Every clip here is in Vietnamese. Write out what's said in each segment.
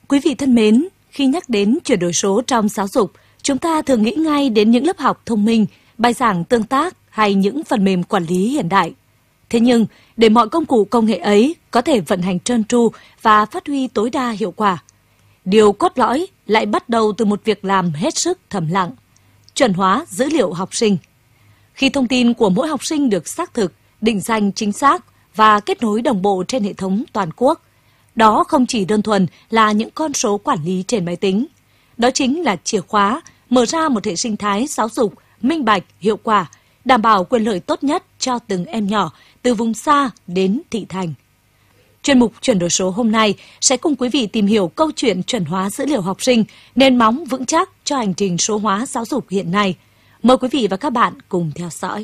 Quý vị thân mến, khi nhắc đến chuyển đổi số trong giáo dục, chúng ta thường nghĩ ngay đến những lớp học thông minh, bài giảng tương tác hay những phần mềm quản lý hiện đại. Thế nhưng, để mọi công cụ công nghệ ấy có thể vận hành trơn tru và phát huy tối đa hiệu quả, điều cốt lõi lại bắt đầu từ một việc làm hết sức thầm lặng: chuẩn hóa dữ liệu học sinh. Khi thông tin của mỗi học sinh được xác thực, định danh chính xác và kết nối đồng bộ trên hệ thống toàn quốc, đó không chỉ đơn thuần là những con số quản lý trên máy tính. Đó chính là chìa khóa mở ra một hệ sinh thái giáo dục minh bạch, hiệu quả, đảm bảo quyền lợi tốt nhất cho từng em nhỏ từ vùng xa đến thị thành. Chuyên mục chuyển đổi số hôm nay sẽ cùng quý vị tìm hiểu câu chuyện chuẩn hóa dữ liệu học sinh, nền móng vững chắc cho hành trình số hóa giáo dục hiện nay. Mời quý vị và các bạn cùng theo dõi.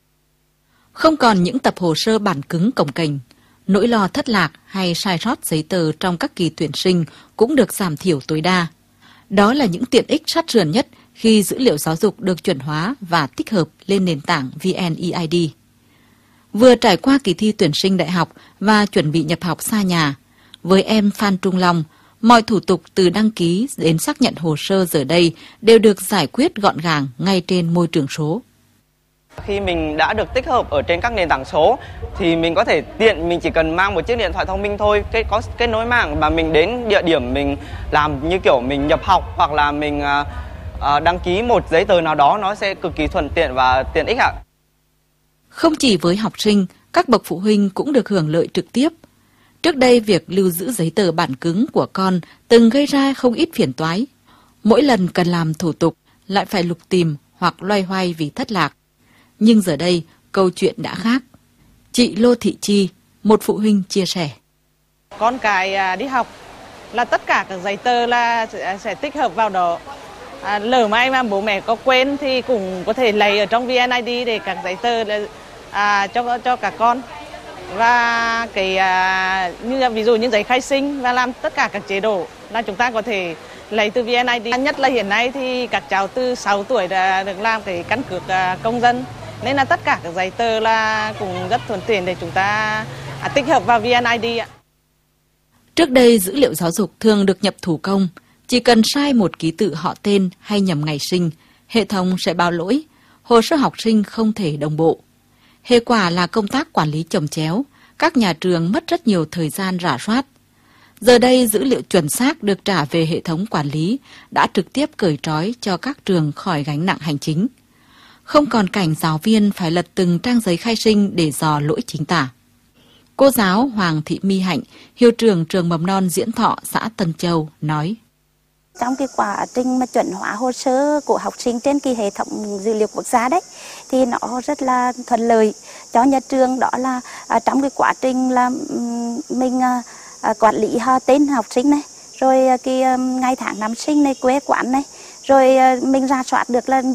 Không còn những tập hồ sơ bản cứng cồng kềnh, nỗi lo thất lạc hay sai sót giấy tờ trong các kỳ tuyển sinh cũng được giảm thiểu tối đa. Đó là những tiện ích sát sườn nhất khi dữ liệu giáo dục được chuẩn hóa và tích hợp lên nền tảng VNeID. Vừa trải qua kỳ thi tuyển sinh đại học và chuẩn bị nhập học xa nhà, với em Phan Trung Long, mọi thủ tục từ đăng ký đến xác nhận hồ sơ giờ đây đều được giải quyết gọn gàng ngay trên môi trường số. Khi mình đã được tích hợp ở trên các nền tảng số thì mình có thể mình chỉ cần mang một chiếc điện thoại thông minh thôi, có kết nối mạng và mình đến địa điểm mình làm như kiểu mình nhập học hoặc là mình đăng ký một giấy tờ nào đó, nó sẽ cực kỳ thuận tiện và tiện ích ạ. Không chỉ với học sinh, các bậc phụ huynh cũng được hưởng lợi trực tiếp. Trước đây, việc lưu giữ giấy tờ bản cứng của con từng gây ra không ít phiền toái. Mỗi lần cần làm thủ tục lại phải lục tìm hoặc loay hoay vì thất lạc. Nhưng giờ đây, câu chuyện đã khác. Chị Lô Thị Chi, một phụ huynh chia sẻ. Con cái đi học là tất cả các giấy tờ là sẽ tích hợp vào đó. Lỡ mà bố mẹ có quên thì cũng có thể lấy ở trong VNeID để các giấy tờ cho cả con. Và như ví dụ những giấy khai sinh và làm tất cả các chế độ là chúng ta có thể lấy từ VNeID. Nhất là hiện nay thì các cháu từ 6 tuổi đã được làm cái căn cước công dân, nên là tất cả các giấy tờ là cũng rất thuận tiện để chúng ta tích hợp vào VNeID ạ. Trước đây, dữ liệu giáo dục thường được nhập thủ công. Chỉ cần sai một ký tự họ tên hay nhầm ngày sinh, hệ thống sẽ báo lỗi, hồ sơ học sinh không thể đồng bộ. Hệ quả là công tác quản lý chồng chéo, các nhà trường mất rất nhiều thời gian rà soát. Giờ đây, dữ liệu chuẩn xác được trả về hệ thống quản lý đã trực tiếp cởi trói cho các trường khỏi gánh nặng hành chính. Không còn cảnh giáo viên phải lật từng trang giấy khai sinh để dò lỗi chính tả. Cô giáo Hoàng Thị My Hạnh, hiệu trưởng trường mầm non Diễn Thọ, xã Tân Châu, nói. Trong cái quá trình mà chuẩn hóa hồ sơ của học sinh trên cái hệ thống dữ liệu quốc gia đấy thì nó rất là thuận lợi cho nhà trường. Đó là trong cái quá trình là mình quản lý tên học sinh này, rồi cái ngày tháng năm sinh này, quê quán này, rồi mình rà soát được là